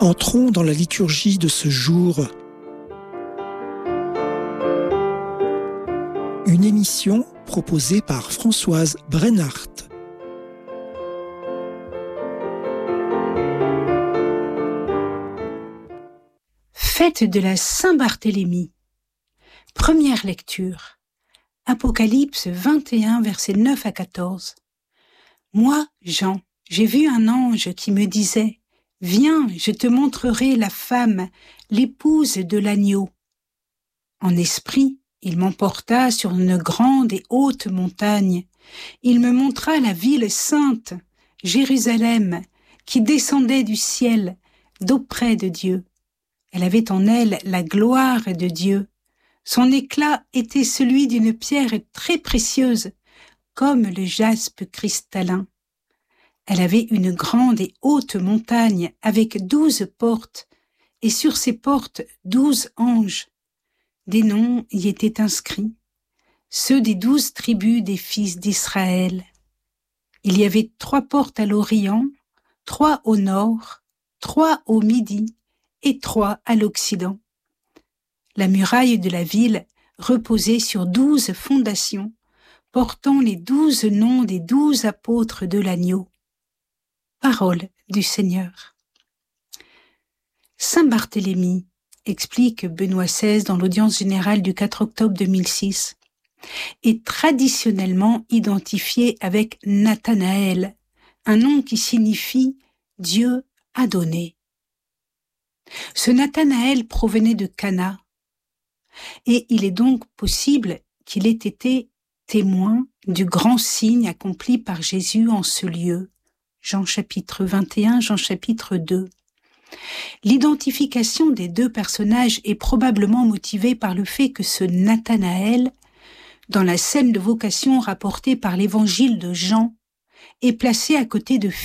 Entrons dans la liturgie de ce jour. Une émission proposée par Françoise Brennart. Fête de la Saint-Barthélemy. Première lecture. Apocalypse 21, versets 9 à 14. Moi, Jean, j'ai vu un ange qui me disait « Viens, je te montrerai la femme, l'épouse de l'agneau. » En esprit, il m'emporta sur une grande et haute montagne. Il me montra la ville sainte, Jérusalem, qui descendait du ciel, d'auprès de Dieu. Elle avait en elle la gloire de Dieu. Son éclat était celui d'une pierre très précieuse, comme le jaspe cristallin. Elle avait une grande et haute montagne avec 12 portes, et sur ces portes 12 anges. Des noms y étaient inscrits, ceux des 12 tribus des fils d'Israël. Il y avait 3 portes à l'Orient, 3 au nord, 3 au midi et 3 à l'Occident. La muraille de la ville reposait sur 12 fondations, portant les 12 noms des 12 apôtres de l'agneau. Parole du Seigneur. Saint Barthélemy, explique Benoît XVI dans l'audience générale du 4 octobre 2006, est traditionnellement identifié avec Nathanaël, un nom qui signifie « Dieu a donné ». Ce Nathanaël provenait de Cana, et il est donc possible qu'il ait été témoin du grand signe accompli par Jésus en ce lieu. Jean chapitre 21, Jean chapitre 2. L'identification des deux personnages est probablement motivée par le fait que ce Nathanaël, dans la scène de vocation rapportée par l'évangile de Jean, est placé à côté de